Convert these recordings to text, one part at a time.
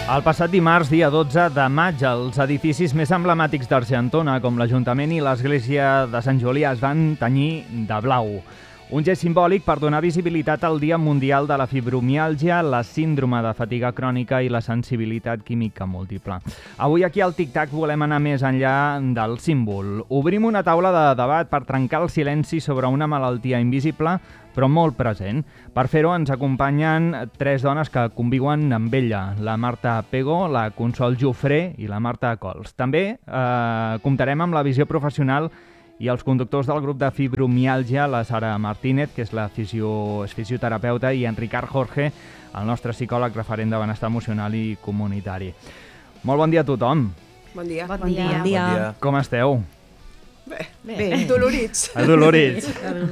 El passat dimarts, dia 12 de maig, els edificis més emblemàtics d'Argentona, com l'Ajuntament i l'Església de Sant Julià, es van tenyir de blau. Un gest simbòlic per donar visibilitat al Dia Mundial de la Fibromiàlgia, la síndrome de fatiga crònica i la sensibilitat química múltiple. Avui aquí al Tic-Tac volem anar més enllà del símbol. Obrim una taula de debat per trencar el silenci sobre una malaltia invisible però molt present. Per fer-ho ens acompanyen tres dones que conviuen amb ella, la Marta Pego, la Consol Jofré i la Marta Cols. També comptarem amb la visió professional i els conductors del grup de fibromiàlgia, la Sara Martínez, que és fisioterapeuta, i en Ricard Jorge, el nostre psicòleg referent de benestar emocional i comunitari. Molt bon dia a tothom. Bon dia. Bon dia. Com esteu? Bé. Dolorits. Adolorits.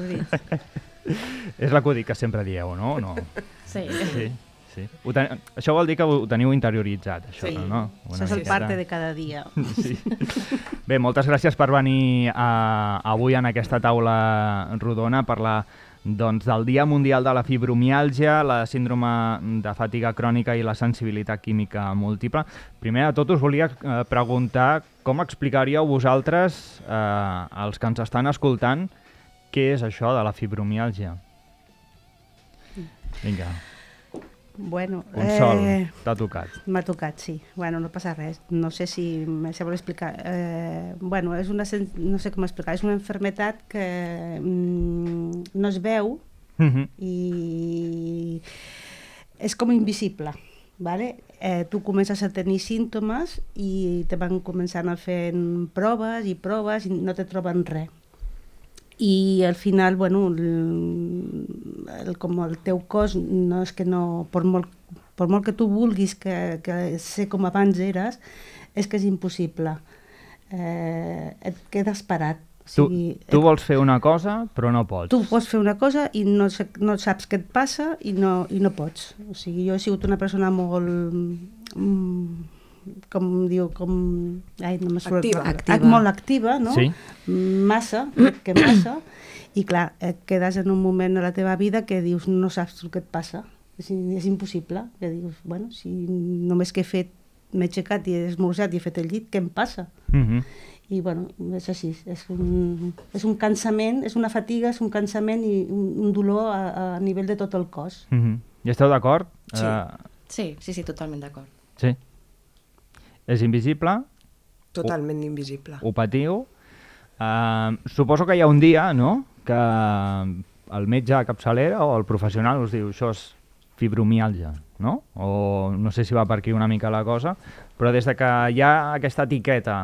És l'acudit que sempre dieu, no? Sí. Sí. Això vol dir que ho teniu interioritzat, això, Sí. no? Això és el parte de cada dia. Sí. Bé, moltes gràcies per venir avui en aquesta taula rodona a parlar del Dia Mundial de la Fibromiàlgia, la síndrome de fatiga crònica i la sensibilitat química múltiple. Primer de tot us volia preguntar com explicaríeu vosaltres, als que ens estan escoltant, què és això de la fibromiàlgia? Vinga. Bueno, Consol, t'ha tocat. m'ha tocat, sí. Bueno, no passa res. No sé si me sabré explicar. Bueno, és una, no sé com explicar. És una enfermetat que no es veu i és com invisible. ¿Vale? Tu comences a tenir símptomes i te van començant a fer proves i no te troben res. I al final, bueno, com el teu cos no és que no, per molt que tu vulguis que ser com abans eres, és que és impossible. Et quedes parat. O sigui, tu vols fer una cosa però no pots. Tu pots fer una cosa i no saps què et passa i no pots. O sigui, jo he sigut una persona molt... molt activa, no? Sí. Massa, crec que massa, i clar, et quedes en un moment de la teva vida que dius no saps el que et passa, és impossible, que dius, bueno, si només que he fet, m'he aixecat i he esmorzat i he fet el llit, què em passa? I bueno, és així, és un cansament, és una fatiga, és un cansament i un dolor a nivell de tot el cos. I esteu d'acord? Sí, totalment d'acord. Sí. És invisible? Totalment invisible. Ho patiu? Suposo que hi ha un dia, no?, que el metge a capçalera o el professional us diu això és fibromiàlgia, no? O no sé si va per aquí una mica la cosa, però des de que hi ha aquesta etiqueta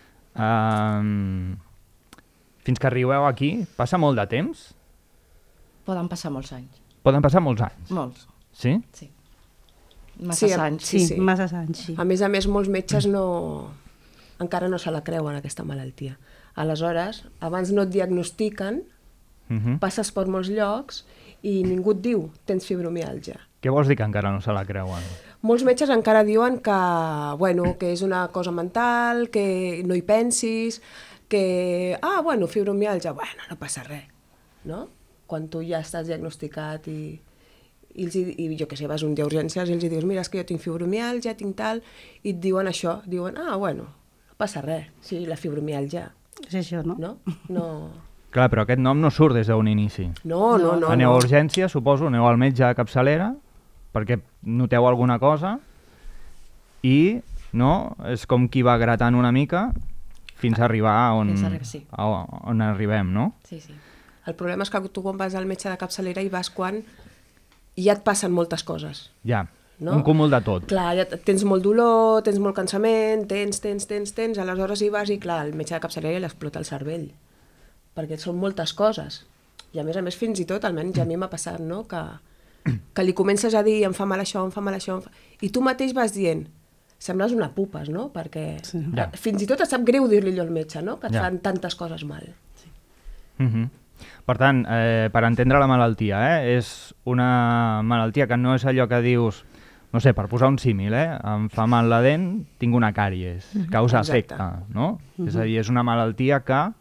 fins que arribeu aquí, passa molt de temps? Poden passar molts anys. Poden passar molts anys? Molts. Sí? Sí. Massa anys. Sí, massa anys, sí. A més, molts metges encara no se la creuen, aquesta malaltia. Aleshores, abans no et diagnostiquen, passes per molts llocs i ningú et diu tens fibromiàlgia. Què vols dir que encara no se la creuen? Molts metges encara diuen que, bueno, que és una cosa mental, que no hi pensis, que, fibromiàlgia, bueno, no passa res, no? Quan tu ja estàs diagnosticat i jo què sé, vas un dia a urgències i els dius, mira, és que jo tinc fibromiàlgia, tinc tal, i et diuen això, diuen, no passa res, sí, la fibromiàlgia. És això, no? No. Clar, però aquest nom no surt des d'un inici. No. Aneu a urgència, suposo, aneu al metge a capçalera, perquè noteu alguna cosa, i no, és com qui va gratant una mica fins a arribar on arribem, no? Sí. El problema és que tu quan vas al metge de capçalera hi vas quan ja et passen moltes coses. Ja, no? Un cúmul de tot. Clar, ja tens molt dolor, tens molt cansament, tens, aleshores hi vas i clar, el metge de capçalera l'explota el cervell, perquè són moltes coses. I a més, fins i tot, almenys a mi m'ha passat, no?, que li comences a dir em fa mal això, i tu mateix vas dient, sembles una pupes, no?, perquè fins i tot et sap greu dir-li allò al metge, no?, que et fan tantes coses mal. Per tant, per entendre la malaltia, és una malaltia que no és allò que dius, no sé, per posar un símil, em fa mal la dent, tinc una càries, causa-efecte, no? És a dir, és una malaltia que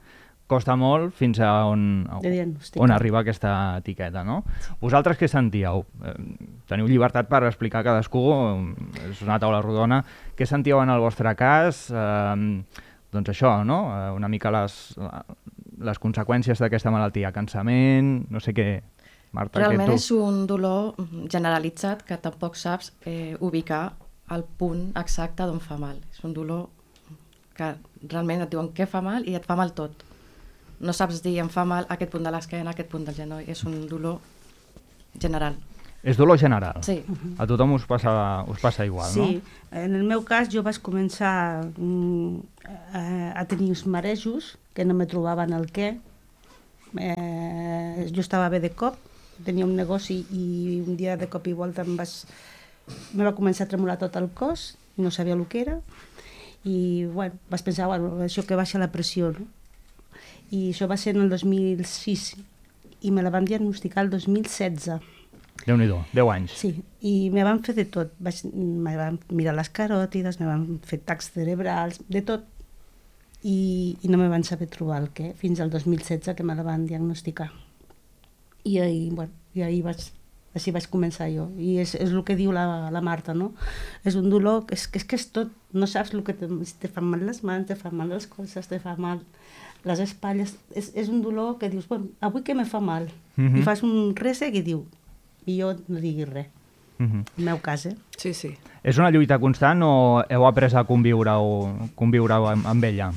costa molt fins a on arriba aquesta etiqueta, no? Vosaltres què sentíeu? Teniu llibertat per explicar cadascú, és una taula rodona. Què sentíeu en el vostre cas? Doncs això, no? Una mica les conseqüències d'aquesta malaltia, cansament, no sé què. Marta, realment és un dolor generalitzat que tampoc saps ubicar el punt exacte d'on fa mal. És un dolor que realment et diuen què fa mal i et fa mal tot. No saps dir em fa mal aquest punt de l'esquena, aquest punt del genoll. És un dolor general. És dolor general? Sí. A tothom us passa igual, no? Sí. En el meu cas jo vaig començar a tenir uns marejos que no me trobaven el què. Jo estava bé de cop, tenia un negoci i un dia de cop i volta me va començar a tremolar tot el cos, no sabia el que era, i bueno, vaig pensar, bueno, això que baixa la pressió, no? I això va ser en el 2006 i me la van diagnosticar el 2016. Déu-n'hi-do, 10 anys. Sí, i me van fer de tot. Me van mirar les caròtides, me van fer tacs cerebrals, de tot. I no me van saber trobar el què, fins al 2016 que me la van diagnosticar. I així vaig començar jo. I és el que diu la Marta, no? És un dolor que és tot. No saps el que te fan mal les mans, te fan mal les coses, te fan mal les espatlles. És un dolor que dius, bueno, avui que me fa mal? I fas un resec i diu, i jo no diguis res. En el meu cas, Sí, sí. És una lluita constant o heu après a conviure amb ella?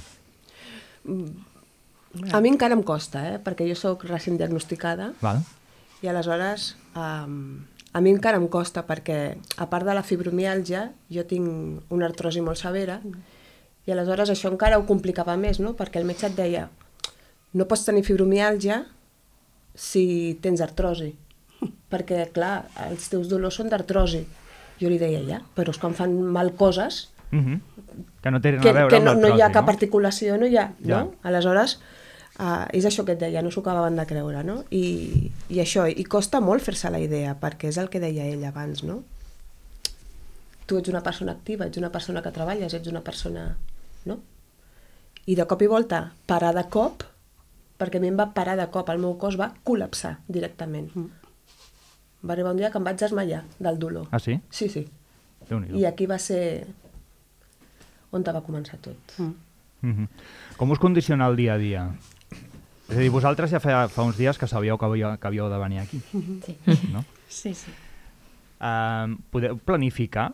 A mi encara em costa, perquè jo sóc recent diagnosticada. Val. I aleshores a mi encara em costa perquè, a part de la fibromiàlgia, jo tinc una artrosi molt severa i aleshores això encara ho complicava més, no? Perquè el metge et deia no pots tenir fibromiàlgia si tens artrosi, perquè, clar, els teus dolors són d'artrosi. Jo li deia, ja, però és que em fan mal coses que no tenen a veure amb l'artrosi, no hi ha cap articulació, no hi ha, no? Aleshores, és això que et deia, no s'ho acabaven de creure, no? I això, i costa molt fer-se la idea, perquè és el que deia ell abans, no? Tu ets una persona activa, ets una persona que treballes, ets una persona... no? I de cop i volta, parar de cop, perquè a mi em va parar de cop, el meu cos va col·lapsar directament. Va arribar un dia que em vaig desmaiar del dolor. Ah, sí? Sí, sí. Déu-n'hi-do. I aquí va ser on va començar tot. Com us condiciona el dia a dia? És a dir, vosaltres ja fa uns dies que sabíeu que havíeu de venir aquí. Sí. No? Sí, sí. Podeu planificar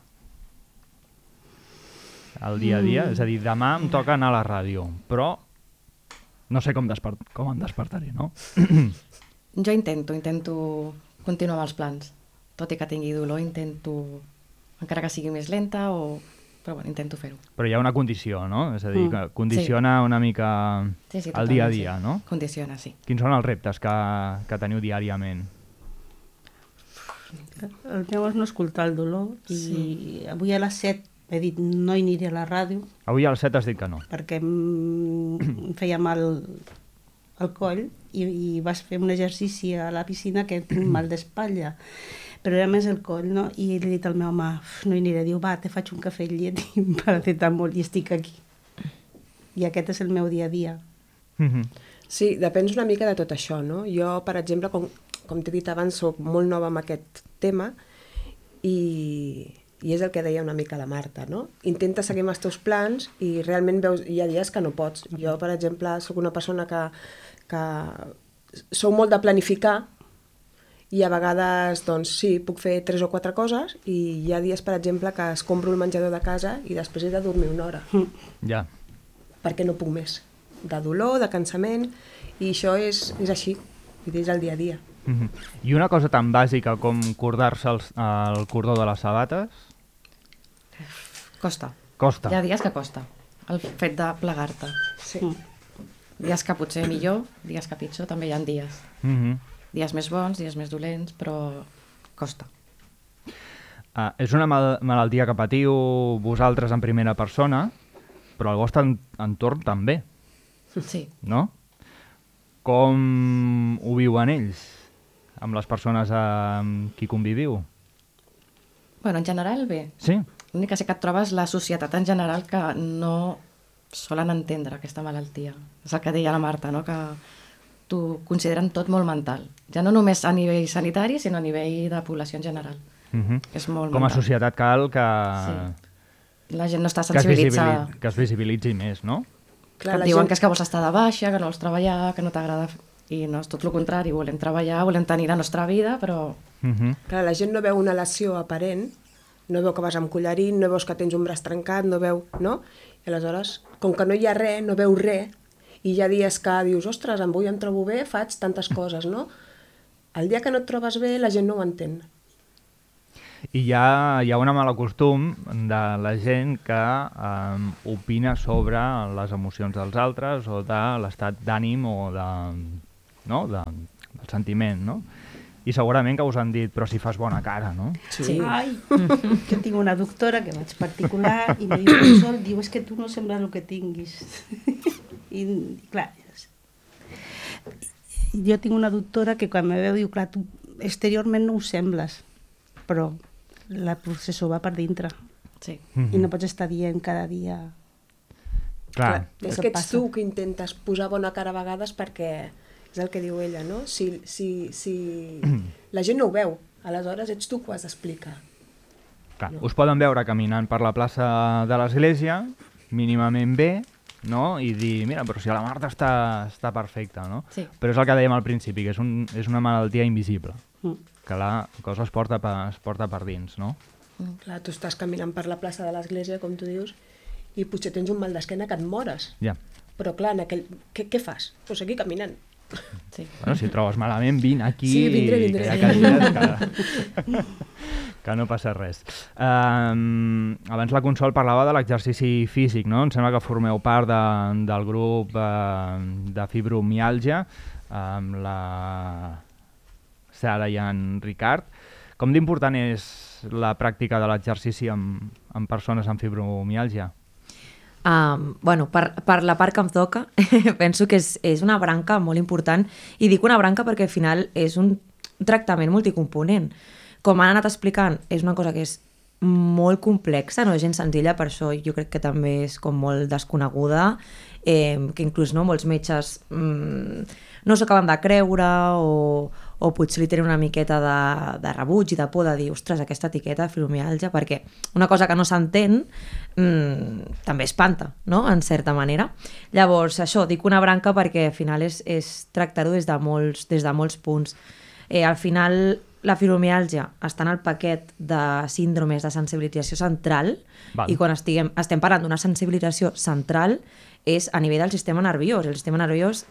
el dia a dia? És a dir, demà em toca anar a la ràdio, però no sé com em despertaré, no? Jo intento continuar amb els plans. Tot i que tingui dolor, intento, encara que sigui més lenta, però bueno, intento fer-ho. Però hi ha una condició, no? És a dir, que condiciona una mica el dia a dia, no? Condiciona, sí. Quins són els reptes que teniu diàriament? El meu és no escoltar el dolor i avui a les 7 he dit no hi aniré a la ràdio. Avui a les 7 has dit que no. Perquè em feia mal el coll i vas fer un exercici a la piscina que tinc mal d'espatlla. Però era més el coll, no? I li he dit al meu home, no hi aniré. Diu, va, te faig un cafè amb llet i un paracetamol i estic aquí. I aquest és el meu dia a dia. Sí, depèn una mica de tot això, no? Jo, per exemple, com t'he dit abans, soc molt nova amb aquest tema i és el que deia una mica la Marta, no? Intenta seguir amb els teus plans i realment veus, hi ha dies que no pots. Jo, per exemple, sóc una persona que sou molt de planificar i a vegades, doncs sí, puc fer 3 o 4 coses i hi ha dies, per exemple, que escombro el menjador de casa i després he de dormir una hora. Ja. Perquè no puc més. De dolor, de cansament, i això és així, és el dia a dia. I una cosa tan bàsica com cordar-se el cordó de les sabates? Costa. Costa. Hi ha dies que costa, el fet de plegar-te. Sí. Dies que potser millor, dies que pitjor, també hi ha dies. Dies més bons, dies més dolents, però costa. És una malaltia que patiu vosaltres en primera persona, però el vostre entorn també, Sí. no? Com ho viuen ells, amb les persones amb qui conviviu? Bueno, en general, bé. Sí? L'únic que sé que et trobes la societat en general que no solen entendre aquesta malaltia. És el que deia la Marta, no? Que t'ho consideren tot molt mental. Ja no només a nivell sanitari, sinó a nivell de població en general. És molt Com a mental. societat cal que... Sí. La gent no està sensibilitzada. Que es visibilitzi més, no? Clar, Que et diuen que és que vols estar de baixa, que no vols treballar, que no t'agrada... I no, és tot el contrari, volem treballar, volem tenir la nostra vida, però... Clar, la gent no veu una lesió aparent, no veu que vas amb collarín, no veus que tens un braç trencat, no veu... No? I aleshores, com que no hi ha res, no veus res, i hi ha dies que dius, ostres, avui em trobo bé, faig tantes coses, no? El dia que no et trobes bé, la gent no ho entén. I hi ha un mal costum de la gent que opina sobre les emocions dels altres o de l'estat d'ànim o del sentiment, no? I segurament que us han dit, però si fas bona cara, no? Sí. Ai, jo tinc una doctora que vaig particular i me diu, Sol, diu, és que tu no sembles el que tinguis. I clar, jo tinc una doctora que quan me veu diu, clar, tu exteriorment no ho sembles, però la processó va per dintre. Sí. I no pots estar dient cada dia... Clar. És que ets tu que intentes posar bona cara a vegades perquè és el que diu ella, no? Si la gent no ho veu, aleshores ets tu que ho has d'explicar. Clar. Us poden veure caminant per la plaça de l'església, mínimament bé, no? I dir, mira, però si la Marta està perfecta, no? Sí. Però és el que dèiem al principi, que és una malaltia invisible, que la cosa es porta per dins, no? Clar, tu estàs caminant per la plaça de l'església, com tu dius, i potser tens un mal d'esquena que et mores. Ja. Però clar, en aquell... Què fas? Pues seguir caminant. Sí. Bueno, si et trobes malament, vine aquí. Sí, vindré. Que hi ha cadires que no passa res. Abans la Consol parlava de l'exercici físic, no? Em sembla que formeu part del grup de fibromiàlgia amb la Sara i en Ricard. Com d'important és la pràctica de l'exercici amb persones amb fibromiàlgia? Bueno, per la part que em toca, penso que és una branca molt important, i dic una branca perquè al final és un tractament multicomponent. Com han anat explicant, és una cosa que és molt complexa, no és gens senzilla, per això jo crec que també és com molt desconeguda, que inclús molts metges no s'ho acaben de creure o potser li tenen una miqueta de rebuig i de por de dir, ostres, aquesta etiqueta de fibromiàlgia, perquè una cosa que no s'entén també espanta, no?, en certa manera. Llavors, això, dic una branca perquè al final és tractar-ho des de molts punts. Al final, la fibromiàlgia està en el paquet de síndromes de sensibilització central. Val. I quan estem parlant d'una sensibilització central és a nivell del sistema nerviós. El sistema nerviós,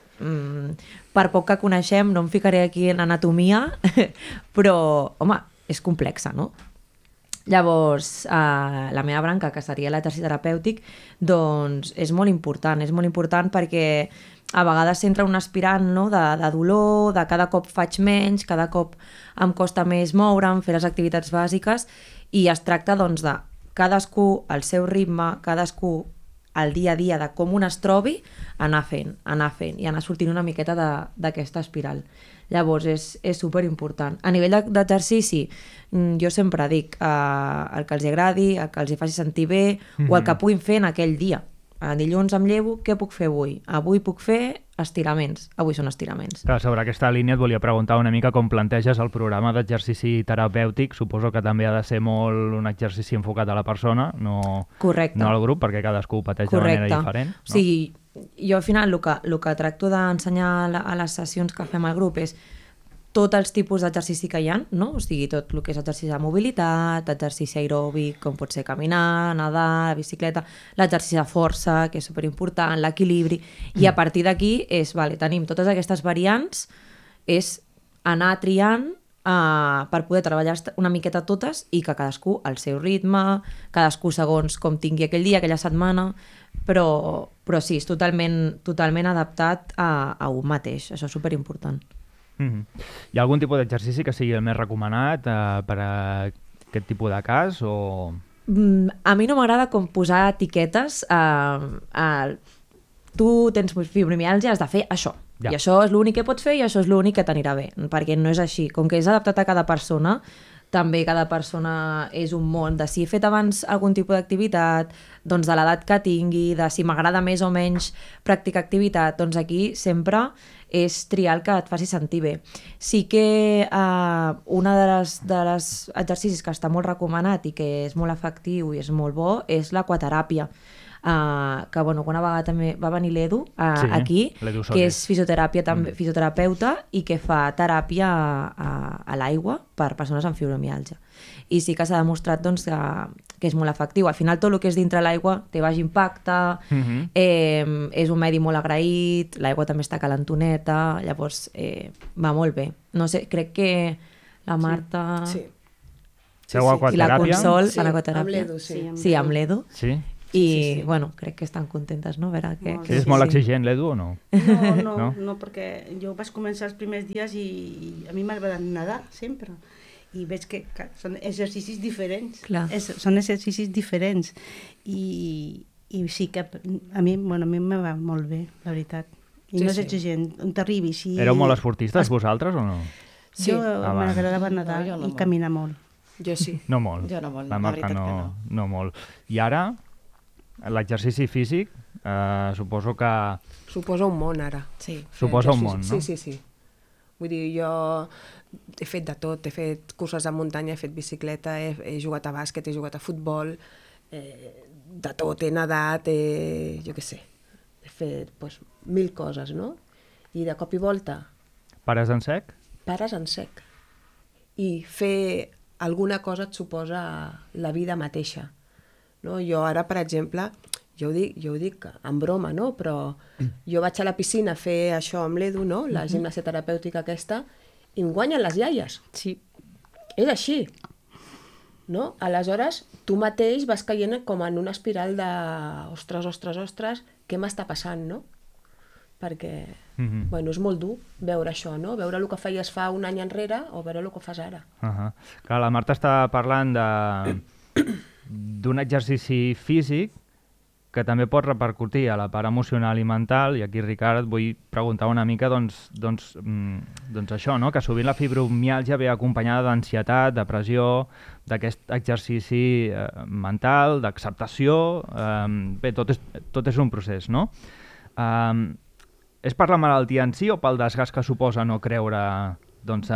per poc que coneixem, no em ficaré aquí en anatomia, però, home, és complexa, no? Llavors, la meva branca, que seria l'exercici terapèutic, doncs és molt important perquè a vegades s'entra un aspirant, no?, de dolor, de cada cop faig menys, cada cop em costa més moure'm, fer les activitats bàsiques, i es tracta doncs de cadascú al seu ritme, cadascú al dia a dia de com un es trobi, anar fent i anar sortint una miqueta d'aquesta espiral. Llavors és superimportant. A nivell d'exercici, jo sempre dic el que els agradi, el que els faci sentir bé, o el que puguin fer en aquell dia. Dilluns em llevo, què puc fer avui? Avui puc fer estiraments. Avui són estiraments. Clar, sobre aquesta línia et volia preguntar una mica com planteges el programa d'exercici terapèutic. Suposo que també ha de ser molt un exercici enfocat a la persona, no al grup, perquè cadascú pateix de manera diferent. No? O sigui, jo al final el que tracto d'ensenyar a les sessions que fem al grup és tots els tipus d'exercici que hi ha, no? O sigui, tot el que és exercici de mobilitat, exercici aeròbic, com pot ser caminar, nedar, la bicicleta, l'exercici de força, que és superimportant, l'equilibri, i a partir d'aquí tenim totes aquestes variants, és anar triant per poder treballar una miqueta totes i que cadascú al seu ritme, cadascú segons com tingui aquell dia, aquella setmana, però sí, és totalment adaptat a un mateix, això és superimportant. Hi ha algun tipus d'exercici que sigui el més recomanat per a aquest tipus de cas? O... A mi no m'agrada com posar etiquetes. Tu tens fibromiàlgia, has de fer això. Ja. I això és l'únic que pots fer i això és l'únic que t'anirà bé, perquè no és així. Com que és adaptat a cada persona, també cada persona és un món, de si he fet abans algun tipus d'activitat, doncs de l'edat que tingui, de si m'agrada més o menys practicar activitat, doncs aquí sempre és triar el que et faci sentir bé. Sí que una de les exercicis que està molt recomanat i que és molt efectiu i és molt bo és l'aquateràpia. Que bueno, una vegada també va venir l'Edu aquí, que és fisioterapeuta i que fa teràpia a l'aigua per persones amb fibromiàlgia. I sí que s'ha demostrat doncs, que és molt efectiu. Al final tot el que és dintre l'aigua té baix impacte, és un medi molt agraït, l'aigua també està calentoneta, llavors va molt bé. No sé, crec que la Marta i la Consol fan aquateràpia. Amb l'Edu, sí. Sí, amb l'Edu. Sí. I, bueno, crec que estan contentes, no? A veure, És molt exigent, l'Edu, o no? No, perquè jo vaig començar els primers dies i a mi m'ha agradat nedar, sempre. I veig que són exercicis diferents. Són exercicis diferents. I sí que a mi me va molt bé, la veritat. I no és exigent, on t'arribis. Éreu molt esportistes, vosaltres, o no? Jo m'agradava nedar i caminar molt. Jo sí. No molt. Jo no molt, la Marta no molt. I ara, l'exercici físic, suposo que... Suposa un món, ara. Sí. Suposa un món, no? Sí. Vull dir, jo he fet de tot, he fet curses de muntanya, he fet bicicleta, he jugat a bàsquet, he jugat a futbol, de tot, he nedat, jo què sé, he fet 1000 coses, no? I de cop i volta... Pares en sec? Pares en sec. I fer alguna cosa et suposa la vida mateixa. No? Jo ara, per exemple, jo ho dic en broma, no? Però jo vaig a la piscina a fer això amb l'Edu, no? La gimnàsia terapèutica aquesta, i em guanyen les iaies. Sí. És així. No? Aleshores, tu mateix vas caient com en una espiral de ostres, què m'està passant, no? Perquè, bueno, és molt dur veure això, no? Veure el que feies fa un any enrere o veure el que fas ara. Clar, la Marta està parlant d'un exercici físic que també pot repercutir a la part emocional i mental, i aquí, Ricard, et vull preguntar una mica doncs això, no? Que sovint la fibromiàlgia ve acompanyada d'ansietat, depressió, d'aquest exercici mental, d'acceptació, bé, tot és un procés, no? És per la malaltia en si o pel desgast que suposa no creure doncs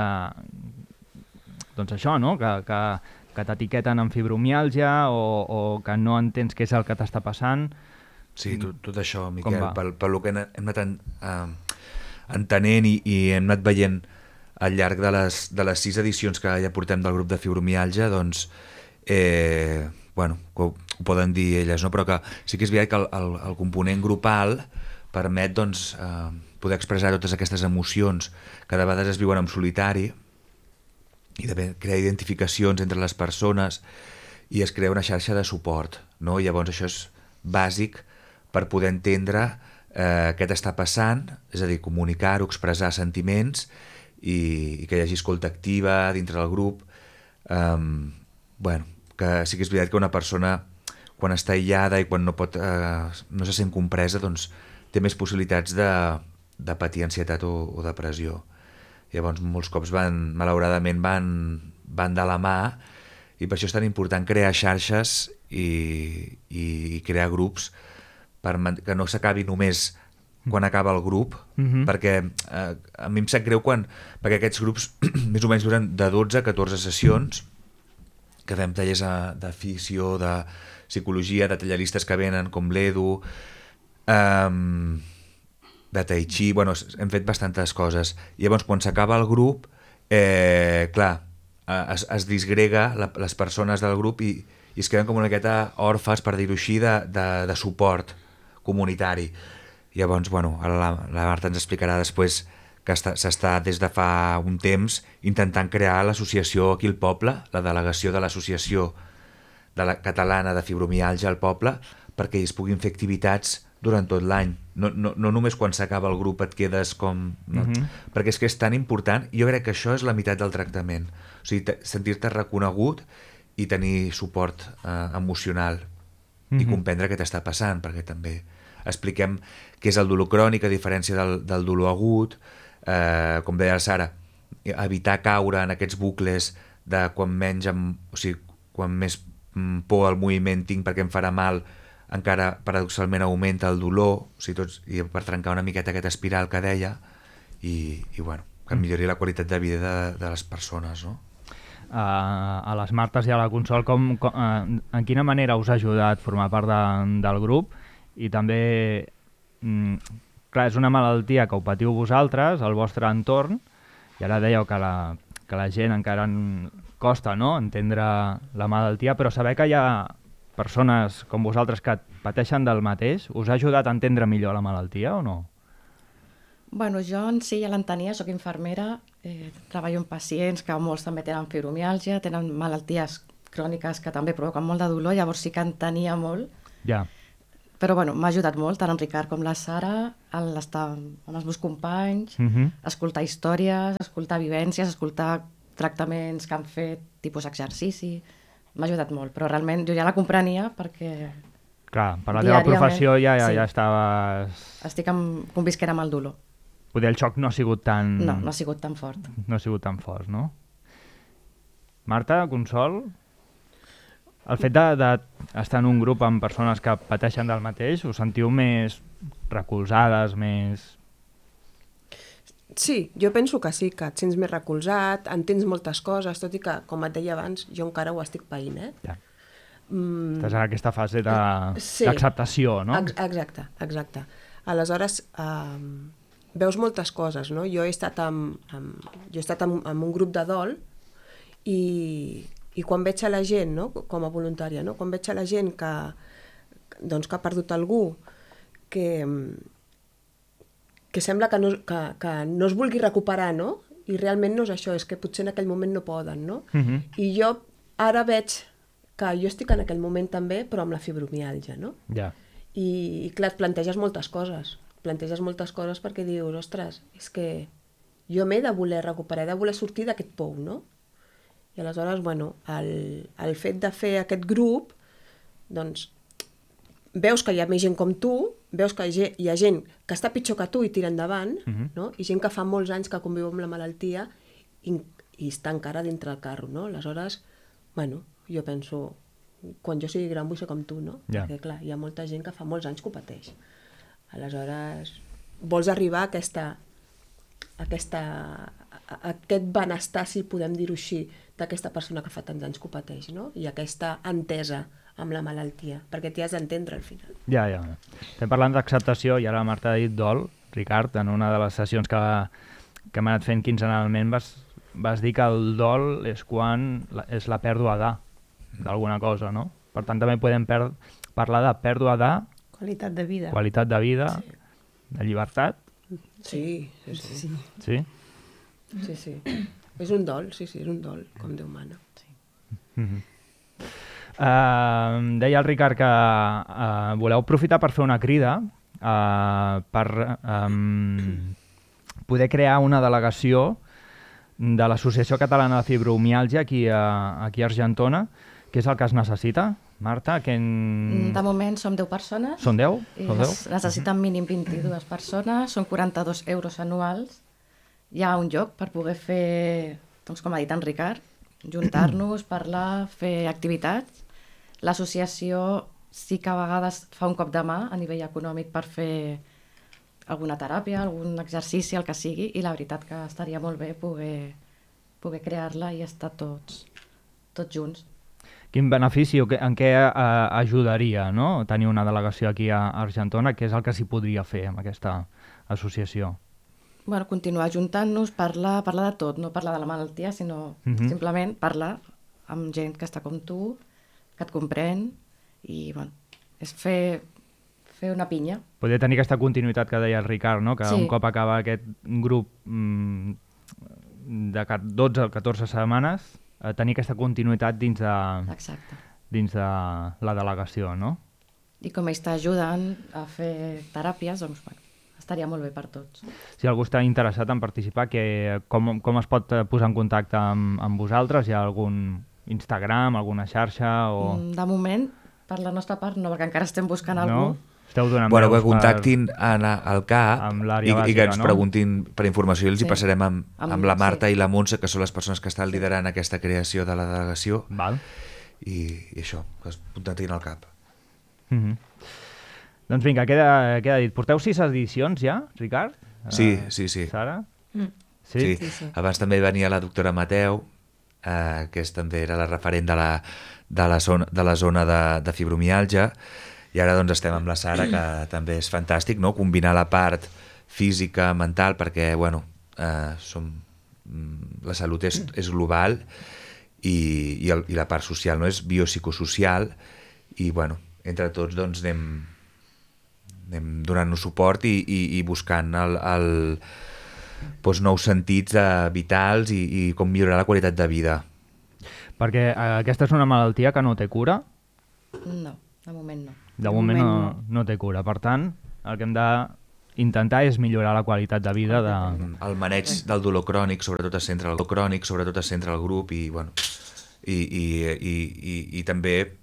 això, no? Que t'etiqueten amb fibromiàlgia o que no entens què és el que t'està passant. Sí, tot això, Miquel, pel que hem anat entenent i hem anat veient al llarg de les 6 edicions que ja portem del grup de fibromiàlgia, doncs, bueno, ho poden dir elles, no? Però que sí que és veritat que el component grupal permet doncs, poder expressar totes aquestes emocions que de vegades es viuen en solitari i de crear identificacions entre les persones i es crea una xarxa de suport, no? I llavors això és bàsic per poder entendre què t'està passant, és a dir, comunicar-ho, expressar sentiments i que hi hagi escolta activa dintre del grup. Bueno, que sí que és veritat que una persona quan està aïllada i quan no se sent compresa, doncs té més possibilitats de patir ansietat o depressió. Llavors molts cops malauradament van de la mà i per això és tan important crear xarxes i crear grups que no s'acabi només quan acaba el grup, perquè a mi em sap greu perquè aquests grups més o menys duren de 12 a 14 sessions, que fem tallers de fisio, de psicologia, de talleristes que venen com l'Edu, de tai chi, bueno, hem fet bastantes coses. I llavors quan s'acaba el grup, clar, es disgrega les persones del grup i es queden com una miqueta orfes, per dir-ho així, de suport comunitari. Llavors, bueno, la Marta ens explicarà després que s'està des de fa un temps intentant crear l'associació aquí al poble, la delegació de l'associació catalana de fibromiàlgia al poble, perquè es puguin fer activitats durant tot l'any. No només quan s'acaba el grup et quedes com... No? Perquè és que és tan important. Jo crec que això és la meitat del tractament. O sigui, sentir-te reconegut i tenir suport emocional i comprendre què t'està passant, perquè també expliquem què és el dolor crònic a diferència del dolor agut, com deia la Sara, evitar caure en aquests bucles de quan menys, o sigui, quan més por al moviment tinc perquè em farà mal, encara paradoxalment augmenta el dolor, o sigui, i per trencar una miqueta aquesta espiral que deia, i bueno, que millori la qualitat de vida de les persones, no? A les Martes i a la Consol, en quina manera us ha ajudat formar part del grup? I també, clar, és una malaltia que ho patiu vosaltres, al vostre entorn, i ara dèieu que la gent encara costa, no?, entendre la malaltia, però saber que hi ha persones com vosaltres que pateixen del mateix, us ha ajudat a entendre millor la malaltia o no? Bueno, jo en si ja l'entenia, soc infermera, treballo amb pacients que molts també tenen fibromiàlgia, tenen malalties cròniques que també provoquen molt de dolor, llavors sí que entenia molt. Ja. Però bueno, m'ha ajudat molt, tant en Ricard com la Sara, l'estar amb els meus companys, escoltar històries, escoltar vivències, escoltar tractaments que han fet, tipus exercici. M'ha ajudat molt, però realment jo ja la comprenia perquè... Clar, per la teva professió ja sí, estaves... Estic convisquent amb el dolor. Poder el xoc no ha sigut tan... No, no ha sigut tan fort. No ha sigut tan fort, no? Marta, Consol, el fet d'estar en un grup amb persones que pateixen del mateix, us sentiu més recolzades, més... Sí, jo penso que sí, que et sents més recolzat, entens moltes coses, tot i que, com et deia abans, jo encara ho estic païnt, Ja. Estàs en aquesta fase d'acceptació, no? Exacte, exacte. Aleshores, veus moltes coses, no? Jo he estat en un grup de dol i quan veig a la gent, no? Com a voluntària, no? Quan veig a la gent que ha perdut algú, que sembla que no es vulgui recuperar, no? I realment no és això, és que potser en aquell moment no poden, no? I jo ara veig que jo estic en aquell moment també, però amb la fibromiàlgia, no? Ja. I clar, et planteges moltes coses. Planteges moltes coses perquè dius, ostres, és que jo m'he de voler recuperar, he de voler sortir d'aquest pou, no? I aleshores, bueno, el fet de fer aquest grup, doncs, veus que hi ha més gent com tu, veus que hi ha gent que està pitjor que tu i tira endavant, no? I gent que fa molts anys que conviu amb la malaltia i està encara dintre el carro, no? Aleshores, bueno, jo penso, quan jo sigui gran vull ser com tu, no? Ja. Perquè, clar, hi ha molta gent que fa molts anys que ho pateix. Aleshores, vols arribar a aquest benestar, si podem dir-ho així, d'aquesta persona que fa tants anys que ho pateix, no? I aquesta entesa amb la malaltia, perquè t'hi has d'entendre al final. Ja. Estem parlant d'acceptació i ara la Marta ha dit dol. Ricard, en una de les sessions que hem anat fent quinzenalment vas dir que el dol és quan és la pèrdua d'alguna cosa, no? Per tant, també podem parlar de pèrdua de Qualitat de vida. Qualitat de vida, de llibertat. Sí. Sí? Sí. És un dol, sí, és un dol, com Déu mana. Sí. Deia el Ricard que voleu aprofitar per fer una crida per poder crear una delegació de l'Associació Catalana de Fibromiàlgia aquí a Argentona. Què és el que es necessita, Marta? De moment som 10 persones. Són 10? Necessiten mínim 22 persones, són 42 euros anuals. Hi ha un lloc per poder fer, doncs com ha dit en Ricard, juntar-nos, parlar, fer activitats. L'associació sí que a vegades fa un cop de mà a nivell econòmic per fer alguna teràpia, algun exercici, el que sigui, i la veritat que estaria molt bé poder crear-la i estar tots junts. Quin benefici, en què ajudaria, no? Tenir una delegació aquí a Argentona? Què és el que s'hi podria fer amb aquesta associació? Bueno, continuar juntant-nos, parlar de tot, no parlar de la malaltia, sinó simplement parlar amb gent que està com tu, que et comprèn, i bueno, és fer una pinya. Poder tenir aquesta continuïtat que deia el Ricard, no? Que un cop acaba aquest grup de 12 o 14 setmanes, tenir aquesta continuïtat dins de la delegació, no? I com ells t'ajuden a fer teràpies, doncs bueno, estaria molt bé per tots. Si algú està interessat en participar, com es pot posar en contacte amb vosaltres? Hi ha algun Instagram, alguna xarxa? O... De moment, per la nostra part, no, perquè encara estem buscant algú. Esteu donant Bueno, veus que contactin al CAP amb i l'àrea que bàsica, ens no? preguntin per informació i els hi Sí. passarem amb la Marta sí. i la Montse, que són les persones que estan liderant aquesta creació de la delegació, Val. i això, que es contactin al CAP. Doncs vinga, queda dit. Porteu 6 edicions ja, Ricard? Sí. Sara? Sí. sí. Abans també venia la doctora Mateu, que també era la referent de la zona de fibromiàlgia, i ara doncs estem amb la Sara, que també és fantàstic, no? Combinar la part física, mental, perquè bueno, la salut és global i la part social no és biopsicosocial, i bueno, entre tots doncs anem donant-nos suport i buscant doncs, nous sentits vitals i com millorar la qualitat de vida. Perquè aquesta és una malaltia que no té cura? No, de moment no. De moment no té cura. Per tant, el que hem d'intentar és millorar la qualitat de vida de... El maneig del dolor crònic sobretot es centra al grup i, bueno, i també